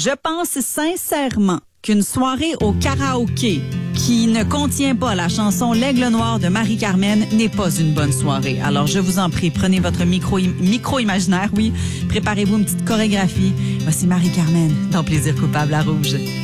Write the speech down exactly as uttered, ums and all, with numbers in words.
Je pense sincèrement qu'une soirée au karaoké qui ne contient pas la chanson L'Aigle Noir de Marie-Carmen n'est pas une bonne soirée. Alors, je vous en prie, prenez votre micro, micro imaginaire, oui. Préparez-vous une petite chorégraphie. Voici Marie-Carmen dans Plaisir coupable à Rouge.